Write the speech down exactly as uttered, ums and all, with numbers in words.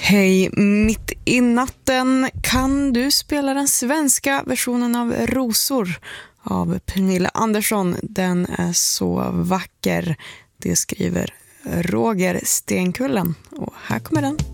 Hej, mitt i natten kan du spela den svenska versionen av Rosor av Pernilla Andersson. Den är så vacker. Det skriver Roger Stenkullen. Och här kommer den.